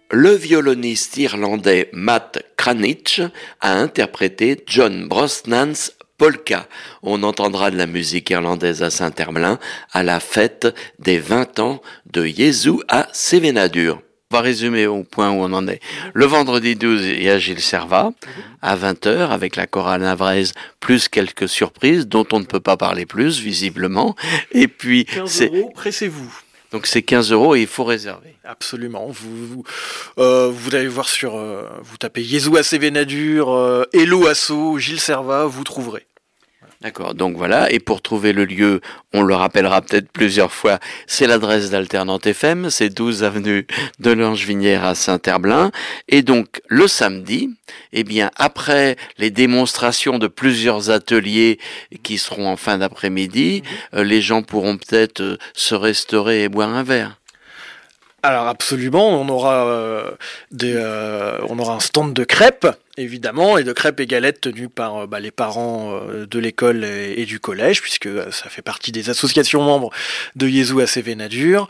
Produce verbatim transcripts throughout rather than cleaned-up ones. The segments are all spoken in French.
Le violoniste irlandais Matt Cranich a interprété John Brosnan's Polka. On entendra de la musique irlandaise à Saint-Herblain à la fête des vingt ans de Jésus à Sévénadur. On va résumer au point où on en est. Le vendredi douze, il y a Gilles Servat à vingt heures avec la chorale navraise, plus quelques surprises dont on ne peut pas parler plus, visiblement. Et puis, quinze c'est... euros, pressez-vous. Donc c'est quinze euros et il faut réserver. Absolument. Vous, vous, euh, vous allez voir sur... Euh, vous tapez Jésus à Sévénadur, euh, Hello Asso, Gilles Servat, vous trouverez. D'accord, donc voilà, et pour trouver le lieu, on le rappellera peut-être plusieurs fois, c'est l'adresse d'Alternante F M, c'est douze avenue de l'Angevinière à Saint-Herblain, et donc le samedi, eh bien après les démonstrations de plusieurs ateliers qui seront en fin d'après-midi, mmh. euh, les gens pourront peut-être euh, se restaurer et boire un verre. Alors absolument, on aura euh, des, euh, on aura un stand de crêpes, évidemment, et de crêpes et galettes tenues par euh, bah, les parents euh, de l'école et, et du collège, puisque ça fait partie des associations membres de Jésus à Sévénadur.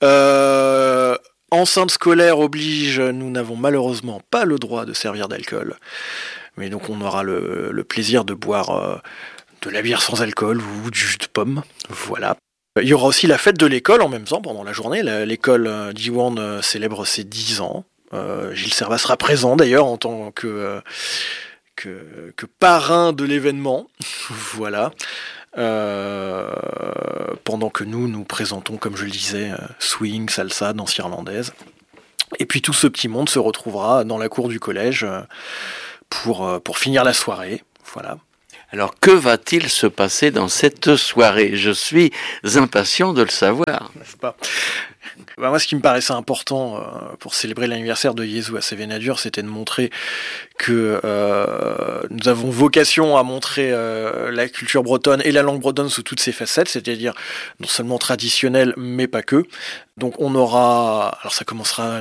Euh, enceinte scolaire oblige, nous n'avons malheureusement pas le droit de servir d'alcool, mais donc on aura le, le plaisir de boire euh, de la bière sans alcool ou du jus de pomme, voilà. Il y aura aussi la fête de l'école en même temps, pendant la journée. L'école euh, Diwan célèbre ses dix ans. Euh, Gilles Servat sera présent d'ailleurs en tant que, euh, que, que parrain de l'événement. Voilà. Euh, pendant que nous, nous présentons, comme je le disais, swing, salsa, danse irlandaise. Et puis tout ce petit monde se retrouvera dans la cour du collège pour, pour finir la soirée. Voilà. Alors, que va-t-il se passer dans cette soirée ? Je suis impatient de le savoir. Je sais pas. Bah moi, ce qui me paraissait important euh, pour célébrer l'anniversaire de Jésus à Sévénadur, c'était de montrer que euh, nous avons vocation à montrer euh, la culture bretonne et la langue bretonne sous toutes ses facettes, c'est-à-dire non seulement traditionnelle, mais pas que. Donc on aura... Alors ça commencera